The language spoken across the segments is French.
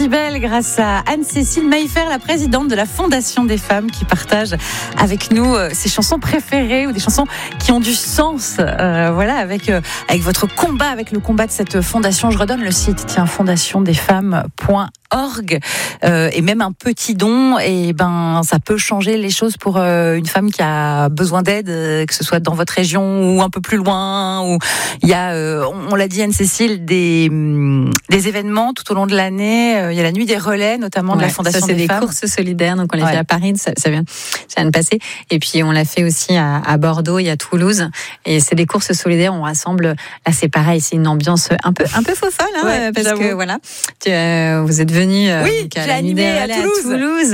Belle grâce à Anne-Cécile Maillefer, la présidente de la Fondation des femmes, qui partage avec nous ses chansons préférées ou des chansons qui ont du sens. Voilà, avec votre combat, avec le combat de cette fondation. Je redonne le site, fondationdesfemmes.org, et même un petit don, et ça peut changer les choses pour une femme qui a besoin d'aide, que ce soit dans votre région ou un peu plus loin. Où il y a, on l'a dit Anne-Cécile, des événements tout au long de l'année. Il y a la nuit des relais, notamment de la Fondation des femmes. C'est des courses solidaires, donc on les fait à Paris, ça vient de passer. Et puis on l'a fait aussi à Bordeaux et à Toulouse. Et c'est des courses solidaires, on rassemble. Là, c'est pareil, c'est une ambiance un peu fofolle, parce j'avoue. Que voilà, vous êtes venus à la nuit des relais à Toulouse.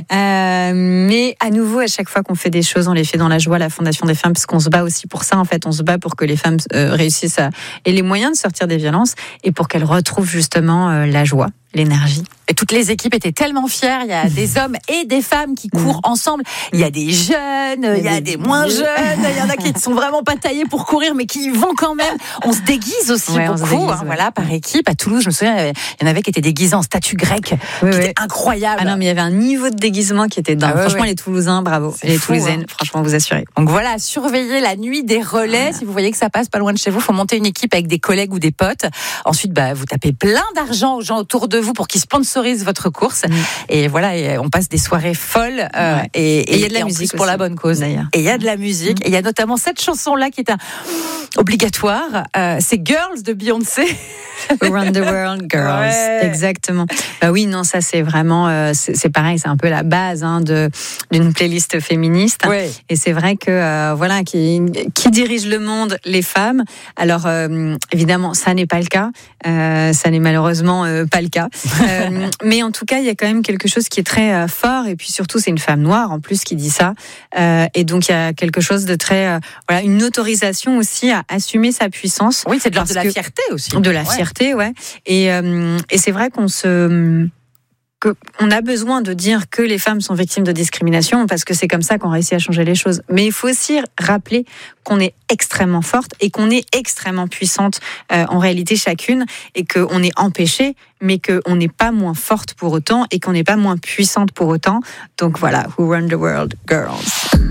Mais à nouveau, à chaque fois qu'on fait des choses, on les fait dans la joie, la Fondation des femmes, parce qu'on se bat aussi pour ça. En fait, on se bat pour que les femmes réussissent et les moyens de sortir des violences et pour qu'elles retrouvent justement la joie, l'énergie. Et toutes les équipes étaient tellement fières. Il y a des hommes et des femmes qui courent ensemble. Il y a des jeunes, il y a des moins jeunes. Il y en a qui ne sont vraiment pas taillés pour courir, mais qui y vont quand même. On se déguise aussi beaucoup, voilà, par équipe. À Toulouse, je me souviens, il y en avait qui étaient déguisés en statue grecque, qui était incroyable. Ah non, mais il y avait un niveau de déguisement qui était dingue. Franchement, les Toulousains, bravo. Et les Toulousaines, franchement, vous assurez. Donc voilà, surveillez la nuit des relais. Si vous voyez que ça passe pas loin de chez vous, faut monter une équipe avec des collègues ou des potes. Ensuite, vous tapez plein d'argent aux gens autour de vous pour qu'ils sponsorisent votre course. Et voilà, et on passe des soirées folles. Et il y a de la musique pour la bonne cause, d'ailleurs. Et il y a de la musique. Et il y a notamment cette chanson-là qui est obligatoire. C'est Girls de Beyoncé. Around the World, Girls. Exactement. Oui, non, ça c'est vraiment, c'est pareil, c'est un peu la base d'une playlist féministe. Et c'est vrai que voilà, qui dirige le monde, les femmes. Alors évidemment, ça n'est pas le cas. Ça n'est malheureusement pas le cas. Mais en tout cas, il y a quand même quelque chose qui est très fort. Et puis surtout, c'est une femme noire en plus qui dit ça. Et donc il y a quelque chose de très, une autorisation aussi à assumer sa puissance. Oui, c'est de la fierté aussi. De la fierté, ouais. Et c'est vrai qu'on a besoin de dire que les femmes sont victimes de discrimination parce que c'est comme ça qu'on réussit à changer les choses. Mais il faut aussi rappeler qu'on est extrêmement forte et qu'on est extrêmement puissante en réalité chacune, et qu'on est empêchée, mais qu'on n'est pas moins forte pour autant et qu'on n'est pas moins puissante pour autant. Donc voilà, Who Run the World, Girls.